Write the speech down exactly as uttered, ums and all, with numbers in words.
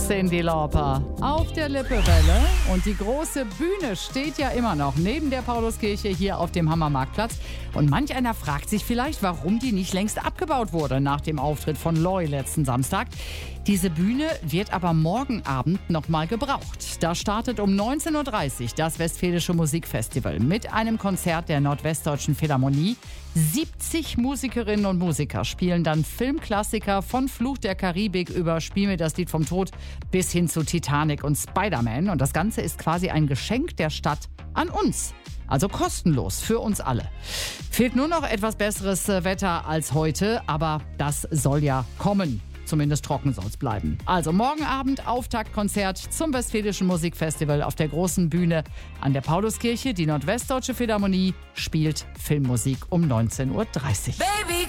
Cyndi Lauper auf der Lippewelle. Und die große Bühne steht ja immer noch neben der Pauluskirche hier auf dem Hammermarktplatz. Und manch einer fragt sich vielleicht, warum die nicht längst abgebaut wurde nach dem Auftritt von Loy letzten Samstag. Diese Bühne wird aber morgen Abend noch mal gebraucht. Da startet um neunzehn Uhr dreißig das Westfälische Musikfestival mit einem Konzert der Nordwestdeutschen Philharmonie. siebzig Musikerinnen und Musiker spielen dann Filmklassiker von Fluch der Karibik über Spiel mir das Lied vom Tod bis hin zu Titanic und Spider-Man. Und das Ganze ist quasi ein Geschenk der Stadt an uns. Also kostenlos für uns alle. Fehlt nur noch etwas besseres Wetter als heute, aber das soll ja kommen. Zumindest trocken soll es bleiben. Also morgen Abend Auftaktkonzert zum Westfälischen Musikfestival auf der großen Bühne an der Pauluskirche. Die Nordwestdeutsche Philharmonie spielt Filmmusik um neunzehn Uhr dreißig. Baby.